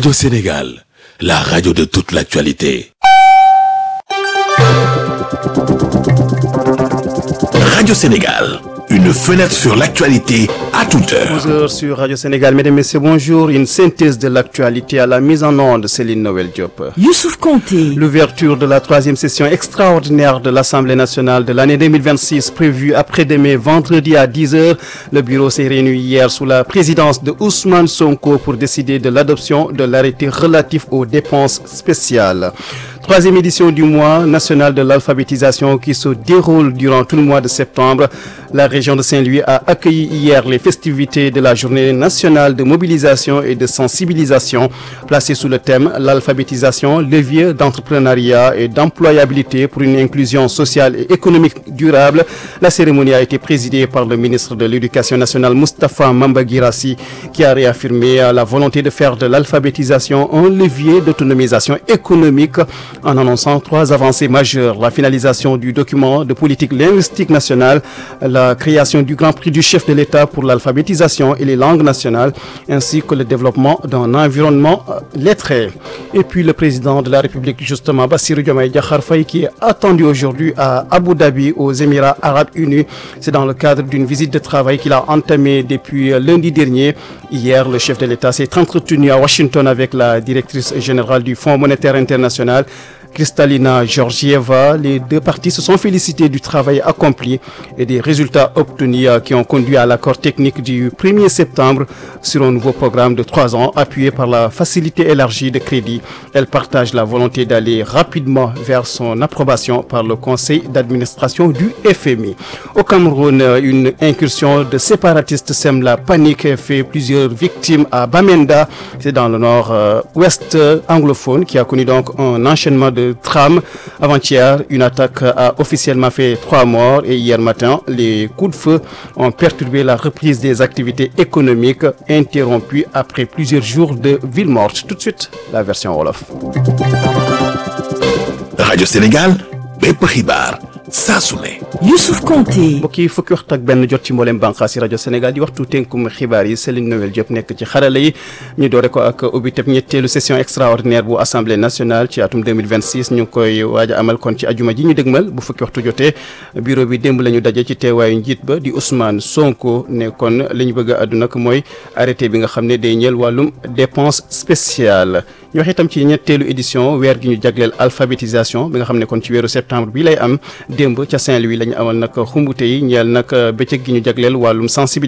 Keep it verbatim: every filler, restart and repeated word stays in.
Radio Sénégal, la radio de toute l'actualité. Radio Sénégal, une fenêtre sur l'actualité à toute heure. onze heures sur Radio Sénégal. Mesdames et messieurs, bonjour. Une synthèse de l'actualité à la mise en onde de Céline Noël Diop. Youssouf Konté. L'ouverture de la troisième session extraordinaire de l'Assemblée nationale de l'année deux mille vingt-six prévue après-demain vendredi à dix heures. Le bureau s'est réuni hier sous la présidence de Ousmane Sonko pour décider de l'adoption de l'arrêté relatif aux dépenses spéciales. Troisième édition du mois national de l'alphabétisation qui se déroule durant tout le mois de septembre. La région de Saint-Louis a accueilli hier les festivités de la journée nationale de mobilisation et de sensibilisation placée sous le thème l'alphabétisation, levier d'entrepreneuriat et d'employabilité pour une inclusion sociale et économique durable. La cérémonie a été présidée par le ministre de l'Éducation nationale Moustapha Mamba Guirassy qui a réaffirmé la volonté de faire de l'alphabétisation un levier d'autonomisation économique en annonçant trois avancées majeures: la finalisation du document de politique linguistique nationale, la création du Grand Prix du chef de l'État pour l'alphabétisation et les langues nationales, ainsi que le développement d'un environnement lettré. Et puis le président de la République, justement, Bassirou Diomaye Diakhar Faye, qui est attendu aujourd'hui à Abu Dhabi, aux Émirats Arabes Unis. C'est dans le cadre d'une visite de travail qu'il a entamée depuis lundi dernier. Hier, le chef de l'État s'est entretenu à Washington avec la directrice générale du Fonds monétaire international, Kristalina Georgieva. Les deux parties se sont félicitées du travail accompli et des résultats obtenus qui ont conduit à l'accord technique du premier septembre sur un nouveau programme de trois ans appuyé par la facilité élargie de crédit. Elle partage la volonté d'aller rapidement vers son approbation par le conseil d'administration du F M I. Au Cameroun, une incursion de séparatistes sème la panique et fait plusieurs victimes à Bamenda. C'est dans le nord-ouest anglophone qui a connu donc un enchaînement de tram. Avant-hier, une attaque a officiellement fait trois morts et hier matin, les coups de feu ont perturbé la reprise des activités économiques interrompues après plusieurs jours de ville morte. Tout de suite, la version Wolof. Radio Sénégal, bépp xibaar saa su ne. Youssouf Konté. mbokk yi fukki waxtu ak benn jot ci mboolem bànqaas yi rajo Sénégal di waxtu tënkum xibaar yi Céline Noël Diop nekk ci xarala yi ñu doore ko ak ubbi teb ñetteelu session extraordinaire bu assemblée nationale ci atum deux mille vingt-six ñu ngi koy waaj a amal kon ci ajuma ji ñu dëgmal bu fukki waxtu jotee. bureau bi démb la ñu daje ci teewaayu njiit ba di Ousmane Sonko ne kon li ñu bëgg a àddu nag mooy arrêté bi nga xam ne day ñeel wàllum dépense spéciale. ñu wax itam ci ñetteelu édition weer gi ñu jagleel alphabétisation bi nga xam ne kon ci weeru septembre bi lay am démb ca Saint-Louis la ñu amal nag xumbute yi ñeel nag bëccëg gi ñu jagleel wàllum sensibilisation